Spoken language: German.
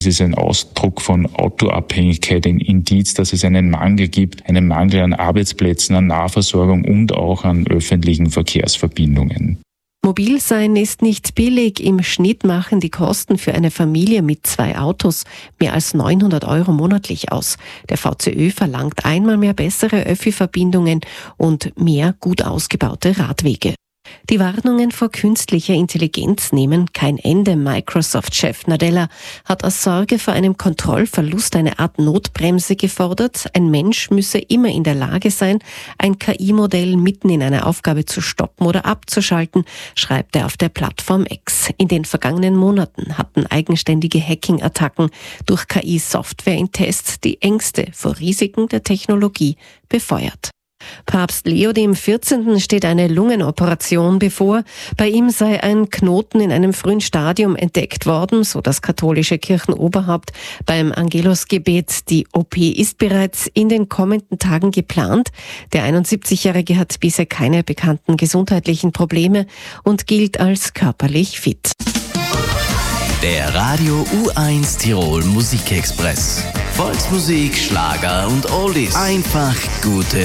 Es ist ein Ausdruck von Autoabhängigkeit, ein Indiz, dass es einen Mangel gibt, einen Mangel an Arbeitsplätzen, an Nahversorgung und auch an öffentlichen Verkehrsverbindungen. Mobilsein ist nicht billig. Im Schnitt machen die Kosten für eine Familie mit 2 Autos mehr als 900 € monatlich aus. Der VCÖ verlangt einmal mehr bessere Öffi-Verbindungen und mehr gut ausgebaute Radwege. Die Warnungen vor künstlicher Intelligenz nehmen kein Ende. Microsoft-Chef Nadella hat aus Sorge vor einem Kontrollverlust eine Art Notbremse gefordert. Ein Mensch müsse immer in der Lage sein, ein KI-Modell mitten in einer Aufgabe zu stoppen oder abzuschalten, schreibt er auf der Plattform X. In den vergangenen Monaten hatten eigenständige Hacking-Attacken durch KI-Software in Tests die Ängste vor Risiken der Technologie befeuert. Papst Leo XIV. Steht eine Lungenoperation bevor. Bei ihm sei ein Knoten in einem frühen Stadium entdeckt worden, so das katholische Kirchenoberhaupt beim Angelusgebet. Die OP ist bereits in den kommenden Tagen geplant. Der 71-Jährige hat bisher keine bekannten gesundheitlichen Probleme und gilt als körperlich fit. Der Radio U1 Tirol Musikexpress. Volksmusik, Schlager und Oldies. Einfach gute